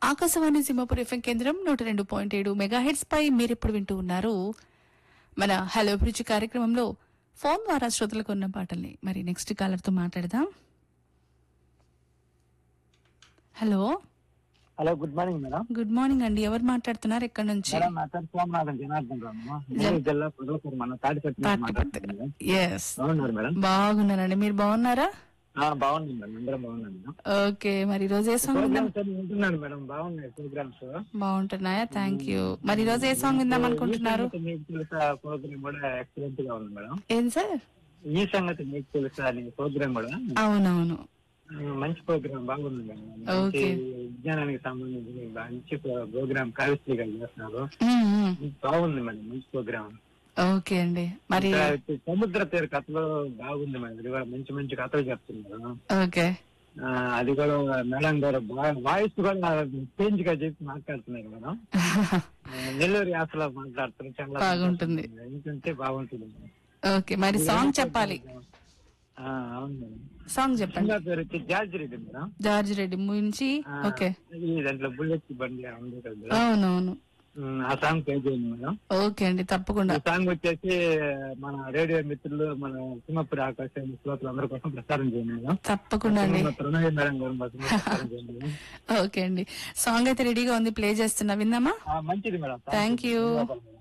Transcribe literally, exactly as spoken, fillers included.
Akashvani Simhapur FM కేంద్రం నూట రెండు పాయింట్ ఏడు మెగా హెడ్స్ పై మీరెప్పుడు వింటూ ఉన్నారు మన హలో అభిరుచి కార్యక్రమంలో ఫోన్ ద్వారా శ్రోతలకు ఉన్న పాటల్ని. మరి నెక్స్ట్ కాలర్ తో మాట్లాడదాం. Hello hello, good morning madam. Good morning అండి. ఎవరు మాట్లాడుతున్నారు, ఎక్కడి నుంచి? మేడం నా పేరు సోమనాథన్ జనార్దన్ రావు. నెల్లూరు జిల్లా పొదలకూరు మన తాడిపత్రి నుంచి మాట్లాడుతున్నాను. ఎస్, బాగున్నారు మేడం? బాగున్నానండి. మీరు బాగున్నారా? ఆ, బాగుంది మేడం, అందరం బాగున్నాను మేడం. ఓకే, మరి ఈ రోజు ఏ సాంగ్ విందాం? ప్రోగ్రామ్స్ అన్ని వింటున్నాను మేడం, బాగున్నాయి ప్రోగ్రామ్స్. బాగుంటున్నాయా? Thank you. మరి ఈ రోజు ఏ సాంగ్ విందాం అనుకుంటున్నారు? ఈ సంగతి మీకు తెలుసా ప్రోగ్రామ్ కూడా ఎక్సలెంట్ గా ఉంది మేడం. ఏం సార్? ఈ సంగతి మీకు తెలుసా అనే ప్రోగ్రామ్ కూడా అవునవును, మంచి ప్రోగ్రామ్, బాగుంది మేడం. ఓకే. మంచి విజ్ఞానానికి సంబంధించి మంచి ప్రోగ్రామ్ కావ్యశ్రీ గారు చేస్తున్నారు. మ్మ్, మ్మ్. బాగుంది మేడం, మంచి ప్రోగ్రామ్. ఓకే అండి. మరి ఇంకా సముద్ర తీర కథలు బాగుంది మేడం, ఇది కూడా మంచి మంచి కథలు చెప్తున్నారు. ఓకే, ఆ, అది కూడా మేడం గారు వాయిస్ కూడా చేంజ్ గా చెప్పి మాట్లాడుతున్నారు మేడం. నెల్లూరు యాసలో మాట్లాడుతున్నారు, చాలా బాగుంటుంది. ఎందుకంటే బాగుంటుంది మేడం. ఓకే, మరి సాంగ్ చెప్పాలి. ఆ, అవును మేడం. సాంగ్ చెప్పండి. సినిమా పేరు వచ్చి George Reddy madam. George Reddy movie నుంచి. ఆ, ఓకే, ఈ దాంట్లో బుల్లెట్ బండి ఉంది కదా మేడం. అవునవును. ఉమ్, ఆ సాంగ్ ప్లే చేయండి మేడం. ఓకే అండి, తప్పకుండా. ఈ సాంగ్ వచ్చేసి మన రేడియో మిత్రులు, మన సింహపురి ఆకాశ శ్రోతలు అందరి కోసం ప్రసారం చేయండి మేడం. తప్పకుండా అండి. ప్రణయ్ మేడం గారు మాత్రం ప్రసారం చేయండి మేడం. ఓకే అండి, సాంగ్ అయితే రెడీగా ఉంది, ప్లే చేస్తున్నా, విందామా? ఆ, మంచిది మేడం. Thank you. ధన్యవాదాలు మేడం.